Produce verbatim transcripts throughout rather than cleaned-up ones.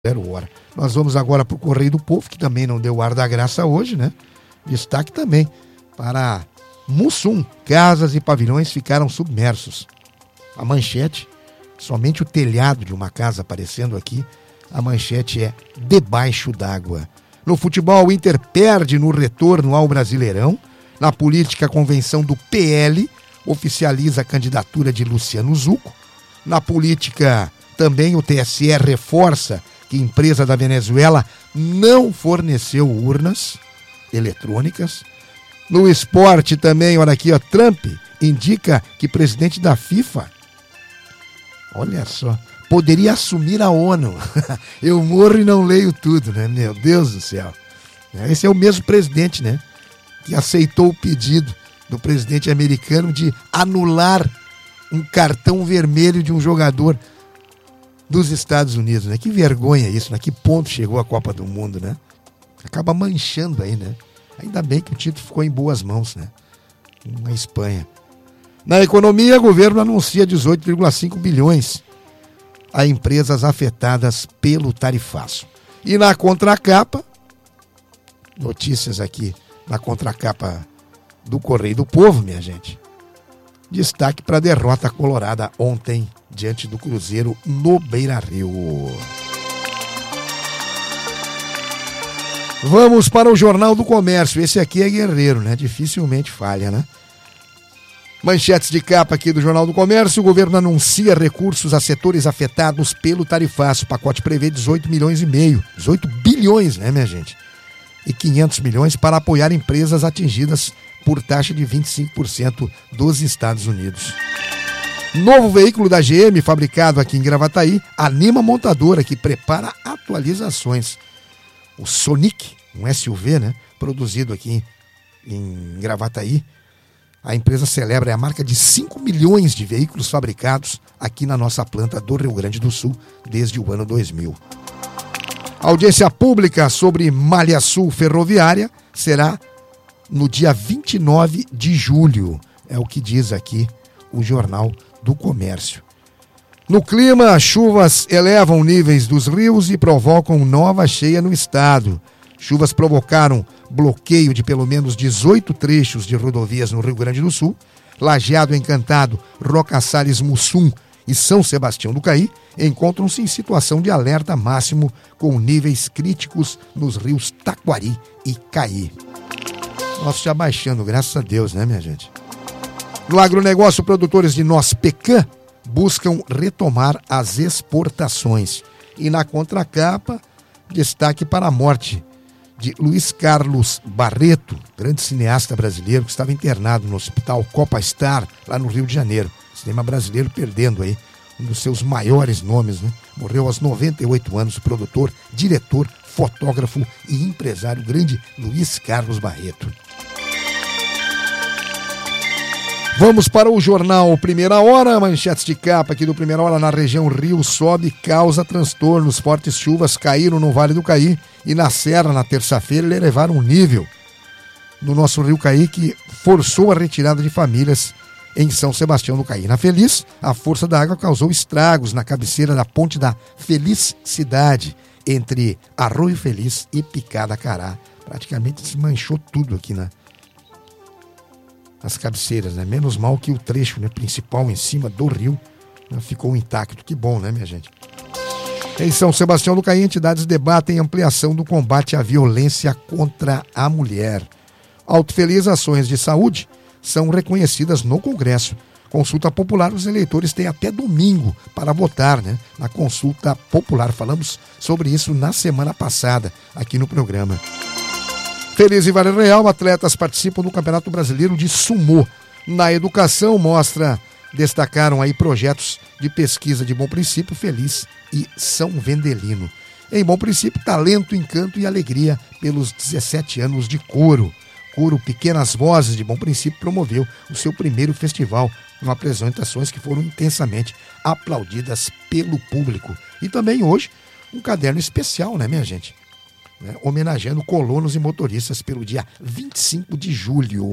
Zero hora. Nós vamos agora para o Correio do Povo, que também não deu ar da graça hoje, né? Destaque também para Mussum. Casas e pavilhões ficaram submersos. A manchete, somente o telhado de uma casa aparecendo aqui, a manchete é debaixo d'água. No futebol, o Inter perde no retorno ao Brasileirão. Na política, a convenção do P L oficializa a candidatura de Luciano Zucco. Na política, também o T S E reforça que a empresa da Venezuela não forneceu urnas eletrônicas. No esporte também, olha aqui, ó, Trump indica que presidente da FIFA, olha só, poderia assumir a ONU. Eu morro e não leio tudo, né? Meu Deus do céu. Esse é o mesmo presidente, né? Que aceitou o pedido do presidente americano de anular um cartão vermelho de um jogador dos Estados Unidos, né? Que vergonha isso, né? Que ponto chegou a Copa do Mundo, né? Acaba manchando aí, né? Ainda bem que o título ficou em boas mãos, né? Na Espanha. Na economia, o governo anuncia dezoito vírgula cinco bilhões a empresas afetadas pelo tarifaço. E na contracapa, notícias aqui na contracapa do Correio do Povo, minha gente. Destaque para a derrota colorada ontem diante do Cruzeiro no Beira-Rio. Vamos para o Jornal do Comércio. Esse aqui é guerreiro, né? Dificilmente falha, né? Manchetes de capa aqui do Jornal do Comércio. O governo anuncia recursos a setores afetados pelo tarifaço. O pacote prevê dezoito milhões e meio. dezoito bilhões, né, minha gente? E quinhentos milhões para apoiar empresas atingidas por taxa de vinte e cinco por cento dos Estados Unidos. Novo veículo da G M, fabricado aqui em Gravataí, anima a montadora que prepara atualizações. O Sonic, um S U V, né, produzido aqui em Gravataí. A empresa celebra a marca de cinco milhões de veículos fabricados aqui na nossa planta do Rio Grande do Sul desde o ano dois mil. A audiência pública sobre Malha Sul Ferroviária será no dia vinte e nove de julho. É o que diz aqui o Jornal do Comércio. No clima, chuvas elevam níveis dos rios e provocam nova cheia no estado. Chuvas provocaram bloqueio de pelo menos dezoito trechos de rodovias no Rio Grande do Sul. Lajeado, Encantado, Roca Salles, Mussum e São Sebastião do Caí encontram-se em situação de alerta máximo com níveis críticos nos rios Taquari e Caí. Nossa, já baixando, graças a Deus, né, minha gente? No agronegócio, produtores de noz pecan buscam retomar as exportações. E na contracapa, destaque para a morte de Luiz Carlos Barreto, grande cineasta brasileiro que estava internado no Hospital Copa Star, lá no Rio de Janeiro. Cinema brasileiro perdendo aí um dos seus maiores nomes, né? Morreu aos noventa e oito anos, o produtor, diretor, fotógrafo e empresário grande Luiz Carlos Barreto. Vamos para o jornal Primeira Hora, manchetes de capa aqui do Primeira Hora. Na região Rio sobe, causa transtornos, fortes chuvas caíram no Vale do Caí e na Serra na terça-feira elevaram o nível no nosso Rio Caí, que forçou a retirada de famílias em São Sebastião do Caí. Na Feliz, a força da água causou estragos na cabeceira da ponte da Felicidade, entre Arroio Feliz e Picada Cará. Praticamente desmanchou tudo aqui, né? As cabeceiras, né? Menos mal que o trecho, né, principal em cima do rio, né, ficou intacto. Que bom, né, minha gente? Em São Sebastião do Caí, entidades debatem ampliação do combate à violência contra a mulher. Alto Feliz, ações de saúde são reconhecidas no Congresso. Consulta popular, os eleitores têm até domingo para votar, né? Na consulta popular. Falamos sobre isso na semana passada, aqui no programa. Feliz e Vale Real, atletas participam do Campeonato Brasileiro de Sumô. Na educação, mostra, destacaram aí projetos de pesquisa de Bom Princípio, Feliz e São Vendelino. Em Bom Princípio, talento, encanto e alegria pelos dezessete anos de coro. Coro Pequenas Vozes de Bom Princípio promoveu o seu primeiro festival, com apresentações que foram intensamente aplaudidas pelo público. E também hoje, um caderno especial, né, minha gente? Né, homenageando colonos e motoristas pelo dia vinte e cinco de julho.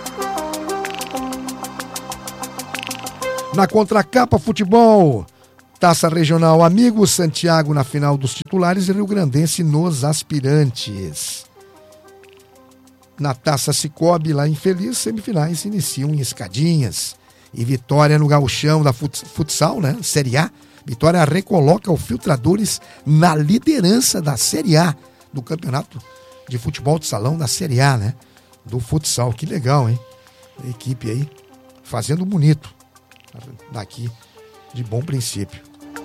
Na contracapa, futebol, Taça Regional Amigos, Santiago na final dos titulares e Rio Grandense nos aspirantes. Na Taça Cicobi, lá em Feliz, semifinais se iniciam em Escadinhas. E vitória no gauchão da futsal, né? Série A. Vitória recoloca o Filtradores na liderança da Série A do Campeonato de Futebol de Salão da Série A, né? Do futsal. Que legal, hein? A equipe aí fazendo bonito. Daqui de bom princípio.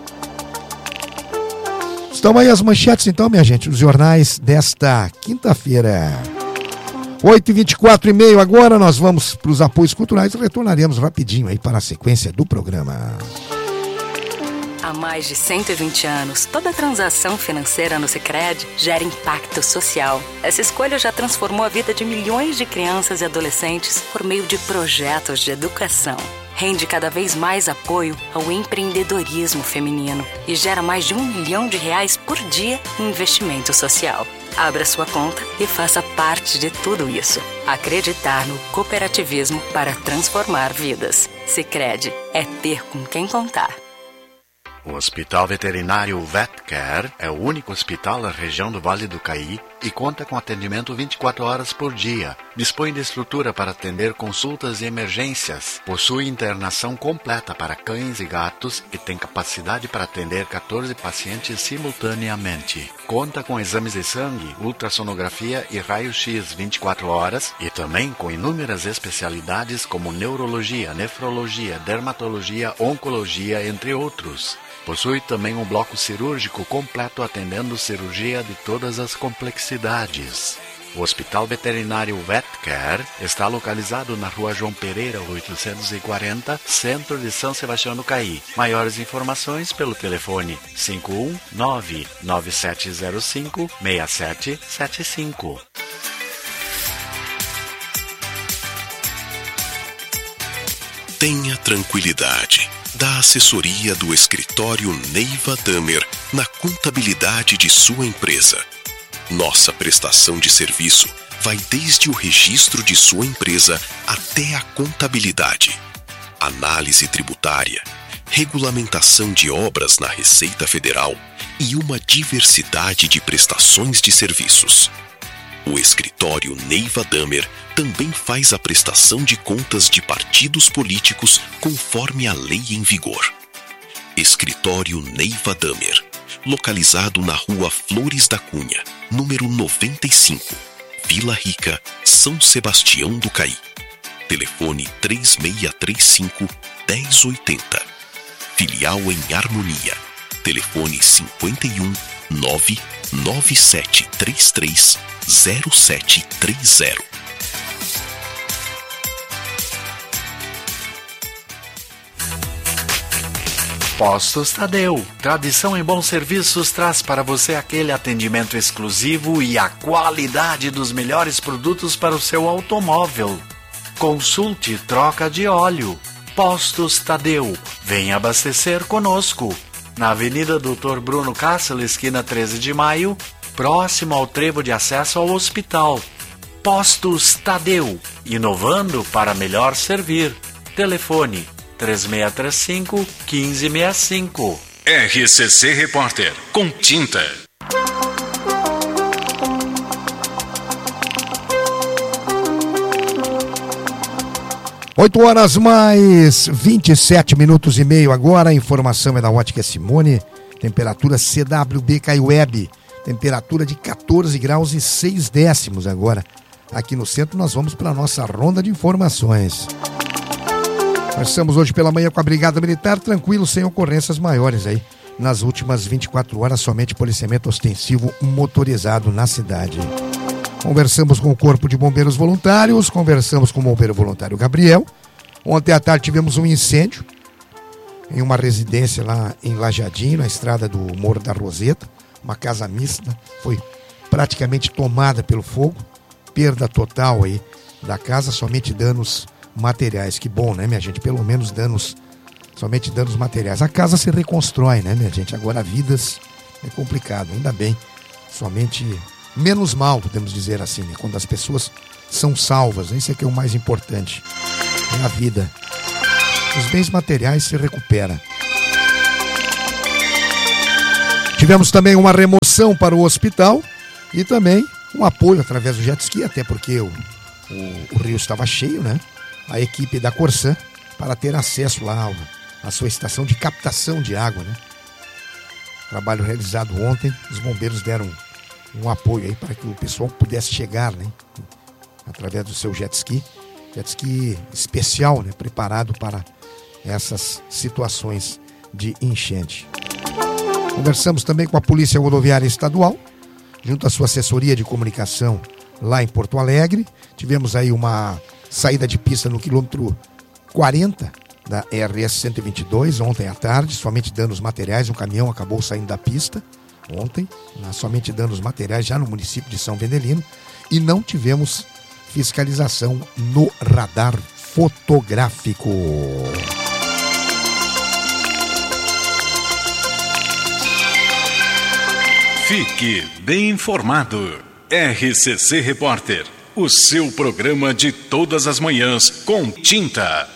Estão aí as manchetes, então, minha gente, os jornais desta quinta-feira. oito e vinte e quatro e meio agora, nós vamos para os apoios culturais e retornaremos rapidinho aí para a sequência do programa. Há mais de cento e vinte anos, toda transação financeira no Sicredi gera impacto social. Essa escolha já transformou a vida de milhões de crianças e adolescentes por meio de projetos de educação. Rende cada vez mais apoio ao empreendedorismo feminino e gera mais de um milhão de reais por dia em investimento social. Abra sua conta e faça parte de tudo isso. Acreditar no cooperativismo para transformar vidas. Sicredi é ter com quem contar. O Hospital Veterinário VetCare é o único hospital da região do Vale do Caí e conta com atendimento vinte e quatro horas por dia. Dispõe de estrutura para atender consultas e emergências. Possui internação completa para cães e gatos e tem capacidade para atender quatorze pacientes simultaneamente. Conta com exames de sangue, ultrassonografia e raio-x vinte e quatro horas e também com inúmeras especialidades como neurologia, nefrologia, dermatologia, oncologia, entre outros. Possui também um bloco cirúrgico completo atendendo cirurgia de todas as complexidades. O Hospital Veterinário VetCare está localizado na Rua João Pereira, oitocentos e quarenta, centro de São Sebastião do Caí. Maiores informações pelo telefone cinco um nove, nove sete zero cinco, seis sete sete cinco. Tenha tranquilidade. Da assessoria do escritório Neiva Damer na contabilidade de sua empresa. Nossa prestação de serviço vai desde o registro de sua empresa até a contabilidade, análise tributária, regulamentação de obras na Receita Federal e uma diversidade de prestações de serviços. O escritório Neiva Damer também faz a prestação de contas de partidos políticos conforme a lei em vigor. Escritório Neiva Damer, localizado na Rua Flores da Cunha, número noventa e cinco, Vila Rica, São Sebastião do Caí. Telefone três seis três cinco, um zero oito zero. Filial em Harmonia. Telefone cinco um, nove nove sete três três, zero sete três zero. Postos Tadeu. Tradição em bons serviços traz para você aquele atendimento exclusivo e a qualidade dos melhores produtos para o seu automóvel. Consulte troca de óleo. Postos Tadeu. Venha abastecer conosco. Na Avenida doutor Bruno Cássio, esquina treze de maio, próximo ao trevo de acesso ao hospital. Postos Tadeu. Inovando para melhor servir. Telefone três seis três cinco, um cinco seis cinco. R C C Repórter, com tinta. oito horas mais vinte e sete minutos e meio agora. A informação é da Ótica Simone. Temperatura C W B Caí Web. Temperatura de quatorze graus e seis décimos agora. Aqui no centro nós vamos para a nossa ronda de informações. Nós estamos hoje pela manhã com a Brigada Militar, tranquilo, sem ocorrências maiores aí. Nas últimas vinte e quatro horas, somente policiamento ostensivo motorizado na cidade. Conversamos com o Corpo de Bombeiros Voluntários, conversamos com o bombeiro voluntário Gabriel. Ontem à tarde tivemos um incêndio em uma residência lá em Lajeadinho, na estrada do Morro da Roseta. Uma casa mista, foi praticamente tomada pelo fogo. Perda total aí da casa, somente danos materiais. Que bom, né, minha gente? Pelo menos danos, somente danos materiais. A casa se reconstrói, né, minha gente? Agora vidas é complicado, ainda bem. Somente menos mal, podemos dizer assim, né? Quando as pessoas são salvas. Isso é que é o mais importante. É a vida. Os bens materiais se recuperam. Tivemos também uma remoção para o hospital e também um apoio através do jet ski, até porque o, o, o rio estava cheio, né? A equipe da Corsan para ter acesso lá à sua estação de captação de água, né? Trabalho realizado ontem, os bombeiros deram um, um apoio aí para que o pessoal pudesse chegar, né? Através do seu jet ski, jet ski especial, né? Preparado para essas situações de enchente. Conversamos também com a Polícia Rodoviária Estadual, junto à sua assessoria de comunicação lá em Porto Alegre. Tivemos aí uma saída de pista no quilômetro quarenta da R S cento e vinte e dois, ontem à tarde, somente danos materiais, um caminhão acabou saindo da pista ontem, né, somente danos materiais já no município de São Vendelino, e não tivemos fiscalização no radar fotográfico. Fique bem informado. R C C Repórter, o seu programa de todas as manhãs com tinta.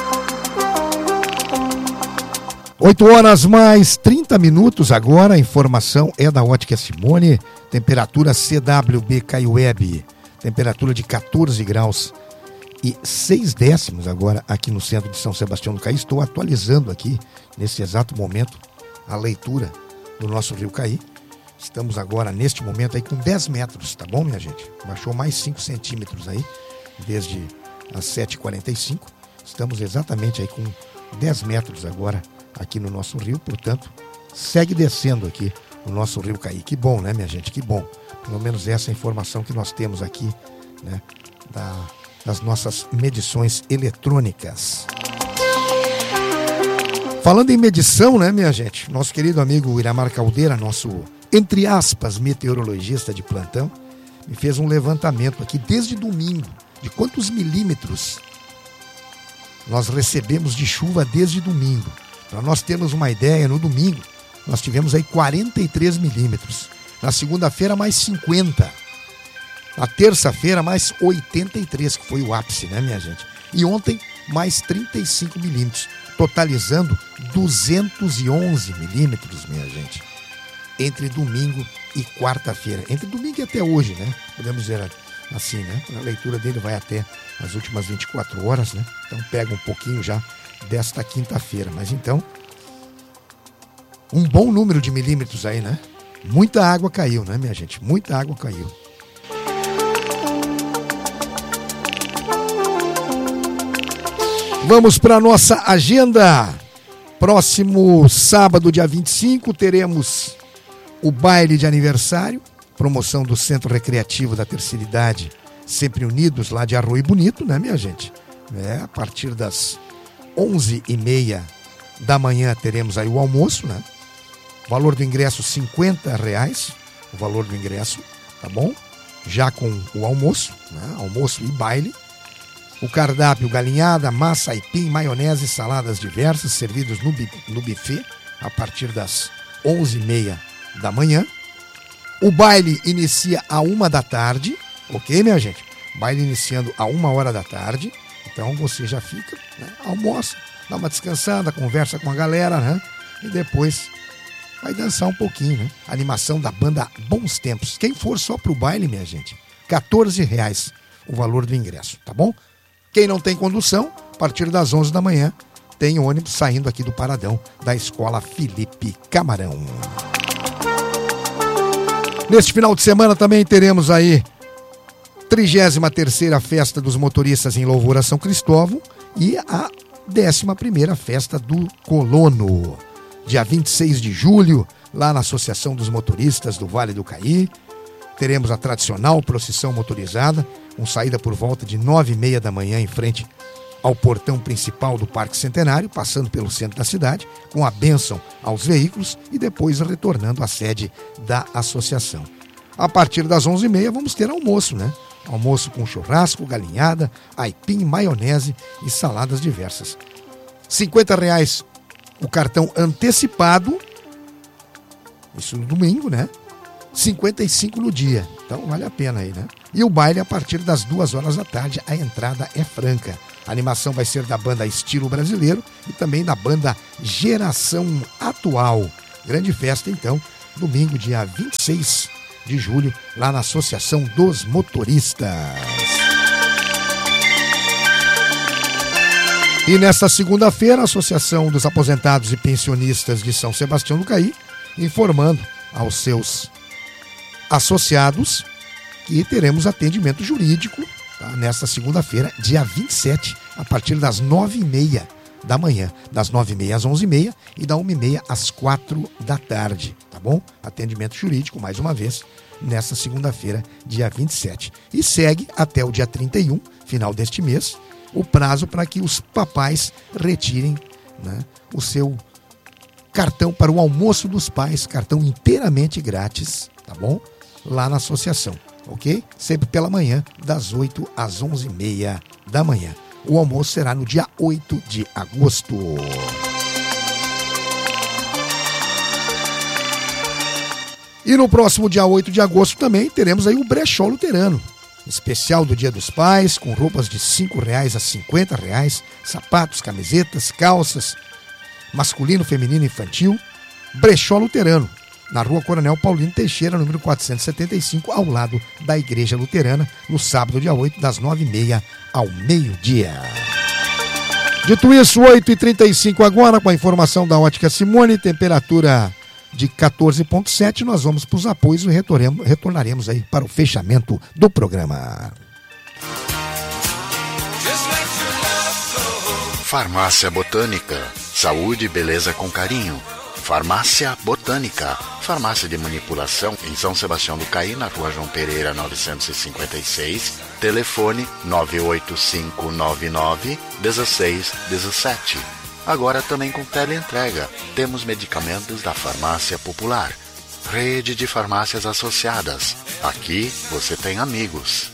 oito horas mais trinta minutos agora, a informação é da Ótica Simone, temperatura C W B Caiweb, temperatura de quatorze graus e seis décimos agora aqui no centro de São Sebastião do Caí. Estou atualizando aqui, nesse exato momento, a leitura do nosso Rio Caí. Estamos agora, neste momento, aí com dez metros, tá bom, minha gente? Baixou mais cinco centímetros aí, desde as sete e quarenta e cinco. Estamos exatamente aí com dez metros agora aqui no nosso rio, portanto, segue descendo aqui o nosso Rio Caí. Que bom, né, minha gente? Que bom. Pelo menos essa é a informação que nós temos aqui, né, da, das nossas medições eletrônicas. Falando em medição, né, minha gente? Nosso querido amigo Iramar Caldeira, nosso, entre aspas, meteorologista de plantão, me fez um levantamento aqui desde domingo, de quantos milímetros nós recebemos de chuva desde domingo. Para nós termos uma ideia, no domingo nós tivemos aí quarenta e três milímetros. Na segunda-feira, mais cinquenta. Na terça-feira, mais oitenta e três, que foi o ápice, né, minha gente? E ontem, mais trinta e cinco milímetros, totalizando duzentos e onze milímetros, minha gente. Entre domingo e quarta-feira. Entre domingo e até hoje, né? Podemos dizer assim, né? A leitura dele vai até as últimas vinte e quatro horas, né? Então pega um pouquinho já desta quinta-feira. Mas então, um bom número de milímetros aí, né? Muita água caiu, né, minha gente? Muita água caiu. Vamos para a nossa agenda. Próximo sábado, dia vinte e cinco, teremos o baile de aniversário, promoção do Centro Recreativo da Terceira Idade, Sempre Unidos, lá de Arroio Bonito, né, minha gente? É, a partir das onze e meia da manhã teremos aí o almoço, né? O valor do ingresso cinquenta reais, o valor do ingresso, tá bom? Já com o almoço, né? Almoço e baile. O cardápio, galinhada, massa, aipim, maionese e saladas diversas, servidos no, no buffet, a partir das onze e meia da manhã. O baile inicia a uma da tarde, ok, minha gente? Baile iniciando a uma hora da tarde. Então você já fica, né? Almoça, dá uma descansada, conversa com a galera, né? E depois vai dançar um pouquinho, né? Animação da banda Bons Tempos. Quem for só pro baile, minha gente, quatorze reais o valor do ingresso, tá bom? Quem não tem condução, a partir das onze da manhã, tem ônibus saindo aqui do paradão da Escola Felipe Camarão. Neste final de semana também teremos aí trigésima terceira Festa dos Motoristas em Louvor a São Cristóvão e a décima primeira Festa do Colono. Dia vinte e seis de julho, lá na Associação dos Motoristas do Vale do Caí, teremos a tradicional procissão motorizada, com saída por volta de nove e meia da manhã em frente ao portão principal do Parque Centenário, passando pelo centro da cidade, com a bênção aos veículos e depois retornando à sede da associação. A partir das onze e meia vamos ter almoço, né? Almoço com churrasco, galinhada, aipim, maionese e saladas diversas. cinquenta reais o cartão antecipado, isso no domingo, né? cinquenta e cinco no dia, então vale a pena aí, né? E o baile a partir das duas horas da tarde, a entrada é franca. A animação vai ser da banda Estilo Brasileiro e também da banda Geração Atual. Grande festa, então, domingo, dia vinte e seis de julho, lá na Associação dos Motoristas. E nesta segunda-feira, a Associação dos Aposentados e Pensionistas de São Sebastião do Caí, informando aos seus associados que teremos atendimento jurídico, tá, nesta segunda-feira, dia vinte e sete, a partir das nove e meia da manhã, das nove e meia às onze e meia e da uma e meia às quatro da tarde, tá bom? Atendimento jurídico, mais uma vez, nesta segunda-feira, dia vinte e sete. E segue até o dia trinta e um, final deste mês, o prazo para que os papais retirem, né, o seu cartão para o almoço dos pais, cartão inteiramente grátis, tá bom? Lá na associação, ok? Sempre pela manhã, das oito às onze e meia da manhã. O almoço será no dia oito de agosto. E no próximo dia oito de agosto também teremos aí o Brechó Luterano. Especial do Dia dos Pais, com roupas de cinco reais a cinquenta reais, sapatos, camisetas, calças, masculino, feminino, infantil. Brechó Luterano, na Rua Coronel Paulino Teixeira, número quatrocentos e setenta e cinco, ao lado da Igreja Luterana, no sábado, dia oito, das nove e meia ao meio-dia. Dito isso, oito e trinta e cinco agora, com a informação da Ótica Simone, temperatura de quatorze vírgula sete, nós vamos para os apoios e retornaremos, retornaremos aí para o fechamento do programa. Farmácia Botânica, saúde e beleza com carinho. Farmácia Botânica, farmácia de manipulação em São Sebastião do Caí, na Rua João Pereira novecentos e cinquenta e seis, telefone nove oito cinco nove nove um seis um sete. Agora também com teleentrega. Temos medicamentos da Farmácia Popular. Rede de farmácias associadas. Aqui você tem amigos.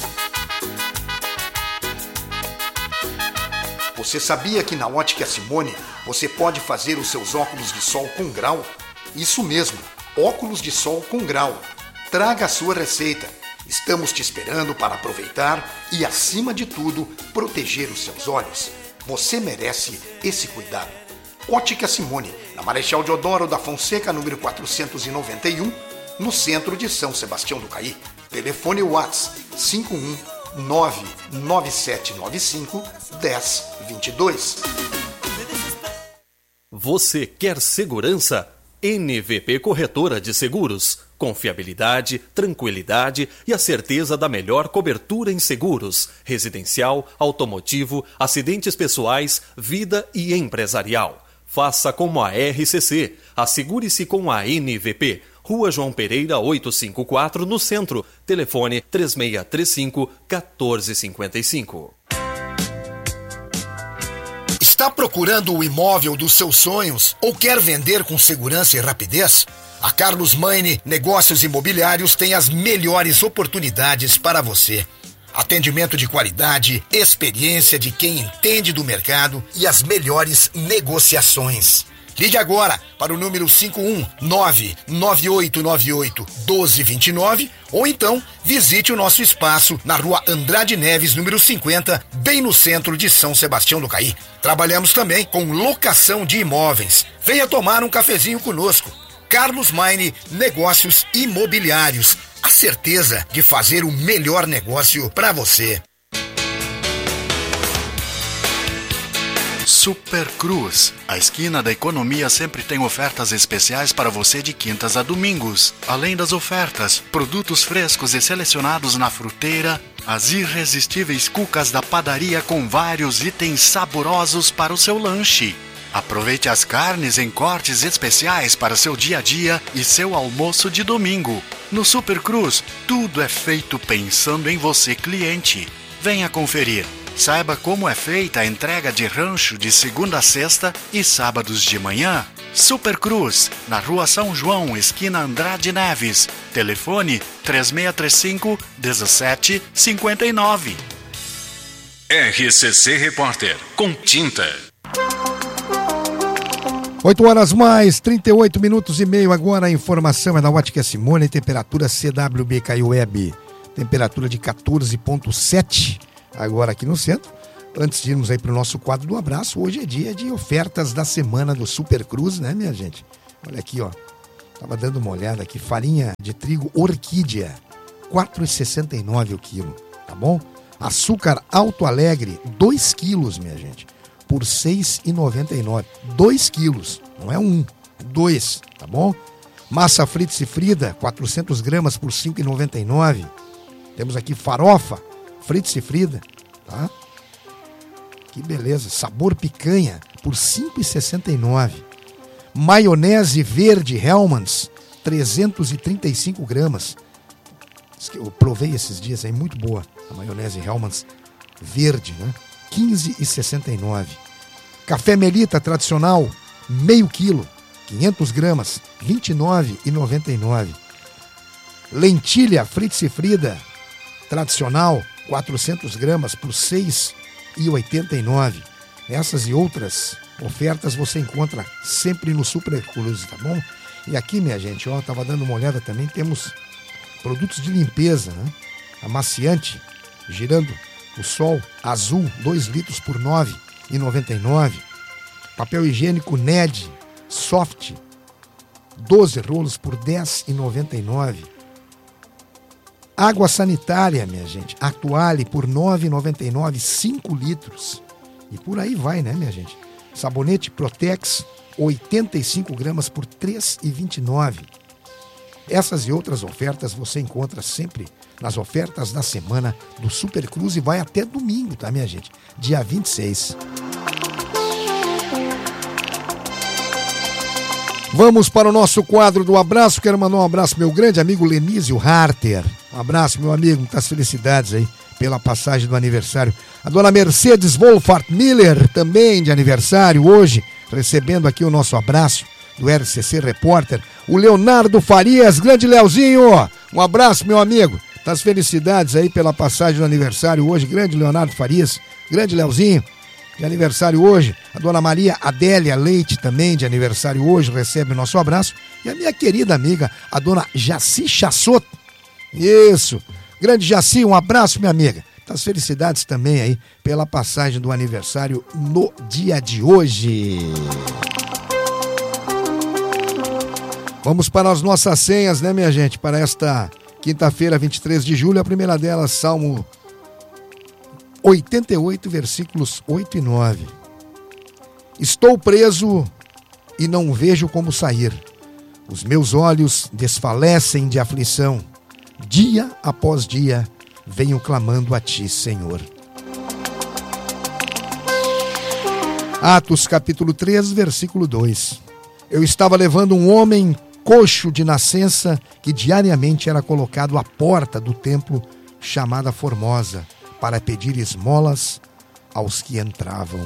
Você sabia que na Ótica Simone você pode fazer os seus óculos de sol com grau? Isso mesmo, óculos de sol com grau. Traga a sua receita. Estamos te esperando para aproveitar e, acima de tudo, proteger os seus olhos. Você merece esse cuidado. Ótica Simone, na Marechal Deodoro da Fonseca, número quatrocentos e noventa e um, no centro de São Sebastião do Caí. Telefone WhatsApp cinco um nove nove sete nove cinco um zero dois dois. Você quer segurança? N V P Corretora de Seguros. Confiabilidade, tranquilidade e a certeza da melhor cobertura em seguros, residencial, automotivo, acidentes pessoais, vida e empresarial. Faça como a R C C. Assegure-se com a N V P. Rua João Pereira oitocentos e cinquenta e quatro, no centro. Telefone três seis três cinco, um quatro cinco cinco. Está procurando o imóvel dos seus sonhos ou quer vender com segurança e rapidez? A Carlos Maine Negócios Imobiliários tem as melhores oportunidades para você. Atendimento de qualidade, experiência de quem entende do mercado e as melhores negociações. Ligue agora para o número cinco um nove nove oito nove oito um dois dois nove ou então visite o nosso espaço na Rua Andrade Neves, número cinquenta, bem no centro de São Sebastião do Caí. Trabalhamos também com locação de imóveis. Venha tomar um cafezinho conosco. Carlos Maine Negócios Imobiliários. A certeza de fazer o melhor negócio para você. Super Cruz. A esquina da economia sempre tem ofertas especiais para você de quintas a domingos. Além das ofertas, produtos frescos e selecionados na fruteira, as irresistíveis cucas da padaria com vários itens saborosos para o seu lanche. Aproveite as carnes em cortes especiais para seu dia a dia e seu almoço de domingo. No Super Cruz, tudo é feito pensando em você, cliente. Venha conferir. Saiba como é feita a entrega de rancho de segunda a sexta e sábados de manhã. Super Cruz, na Rua São João, esquina Andrade Neves. Telefone três seis três cinco, um sete cinco nove. R C C Repórter, com tinta. oito horas mais, trinta e oito minutos e meio agora. A informação é da Ótica Simone, temperatura C W B Caí Web. Temperatura de quatorze vírgula sete. Agora aqui no centro. Antes de irmos aí para o nosso quadro do abraço, hoje é dia de ofertas da semana do Super Cruz, né, minha gente? Olha aqui, ó. Tava dando uma olhada aqui, farinha de trigo Orquídea, quatro reais e sessenta e nove centavos o quilo, tá bom? Açúcar Alto Alegre, dois quilos, minha gente, por seis reais e noventa e nove centavos. dois quilos, não é um, é dois, tá bom? Massa Fritz e Frida, quatrocentas gramas por cinco reais e noventa e nove centavos. Temos aqui farofa Fritz e Frida, tá? Que beleza, sabor picanha por cinco reais e sessenta e nove centavos. Maionese verde Hellmann's, trezentas e trinta e cinco gramas. Eu provei esses dias aí, muito boa a maionese Hellmann's verde, né? quinze reais e sessenta e nove centavos. Café Melita tradicional, meio quilo, quinhentas gramas, vinte e nove reais e noventa e nove centavos. Lentilha Fritz e Frida tradicional, quatrocentas gramas por seis reais e oitenta e nove centavos. Essas e outras ofertas você encontra sempre no Super Cruise, tá bom? E aqui, minha gente, ó, tava dando uma olhada também, temos produtos de limpeza, né? Amaciante, girando o sol azul, dois litros por nove reais e noventa e nove centavos. Papel higiênico N E D Soft, doze rolos por dez reais e noventa e nove centavos. Água sanitária, minha gente, Atuale por nove reais e noventa e nove centavos, cinco litros. E por aí vai, né, minha gente? Sabonete Protex, oitenta e cinco gramas por três reais e vinte e nove centavos. Essas e outras ofertas você encontra sempre nas ofertas da semana do Super Cruz e vai até domingo, tá, minha gente? Dia vinte e seis. Vamos para o nosso quadro do abraço. Quero mandar um abraço ao meu grande amigo Lenísio Harter. Um abraço, meu amigo, muitas felicidades aí pela passagem do aniversário. A dona Mercedes Wolfart Miller, também de aniversário hoje, recebendo aqui o nosso abraço do R C C Repórter. O Leonardo Farias, grande Leozinho, um abraço, meu amigo. Das felicidades aí pela passagem do aniversário hoje, grande Leonardo Farias, grande Leozinho, de aniversário hoje. A dona Maria Adélia Leite, também de aniversário hoje, recebe o nosso abraço. E a minha querida amiga, a dona Jaci Chassot. Isso, grande Jaci, um abraço, minha amiga. Das felicidades também aí pela passagem do aniversário no dia de hoje. Vamos para as nossas senhas, né, minha gente? Para esta quinta-feira, vinte e três de julho, a primeira delas, Salmo oitenta e oito, versículos oito e nove. Estou preso e não vejo como sair. Os meus olhos desfalecem de aflição. Dia após dia, venho clamando a ti, Senhor. Atos capítulo três, versículo dois. Eu estava levando um homem coxo de nascença que diariamente era colocado à porta do templo chamada Formosa para pedir esmolas aos que entravam.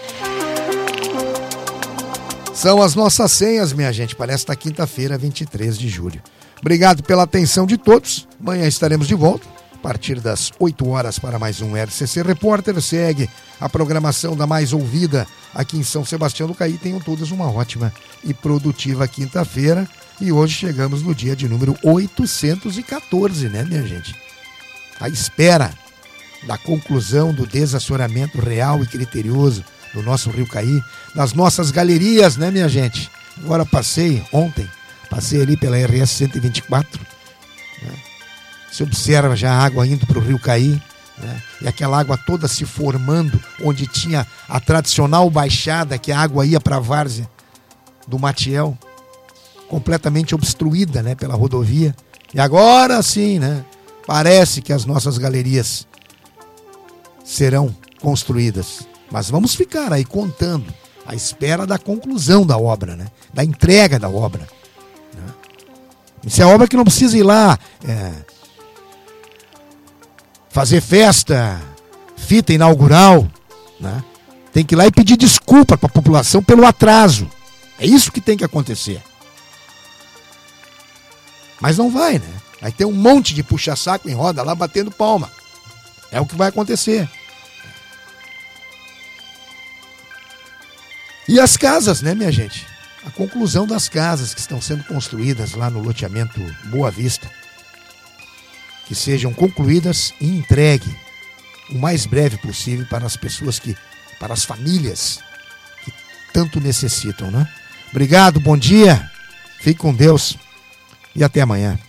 São as nossas senhas, minha gente, para esta quinta-feira, vinte e três de julho. Obrigado pela atenção de todos. Amanhã estaremos de volta a partir das oito horas para mais um R C C Repórter. Segue a programação da mais ouvida aqui em São Sebastião do Caí. Tenham todos uma ótima e produtiva quinta-feira. E hoje chegamos no dia de número oitocentos e quatorze, né, minha gente? À espera da conclusão do desassoreamento real e criterioso do nosso Rio Caí, das nossas galerias, né, minha gente? Agora passei, ontem, passei ali pela R S cento e vinte e quatro, né? Se observa já a água indo para o Rio Caí, né? E aquela água toda se formando, onde tinha a tradicional baixada, que a água ia para a várzea do Matiel, completamente obstruída, né, pela rodovia. E agora sim, né, parece que as nossas galerias serão construídas. Mas vamos ficar aí contando, à espera da conclusão da obra, né? Da entrega da obra. Né? Isso é obra que não precisa ir lá é, fazer festa, fita inaugural. Né? Tem que ir lá e pedir desculpa para a população pelo atraso. É isso que tem que acontecer. Mas não vai, né? Vai ter um monte de puxa-saco em roda lá batendo palma. É o que vai acontecer. E as casas, né, minha gente? A conclusão das casas que estão sendo construídas lá no loteamento Boa Vista. Que sejam concluídas e entregue o mais breve possível para as pessoas que, para as famílias que tanto necessitam, né? Obrigado, bom dia. Fique com Deus. e até amanhã.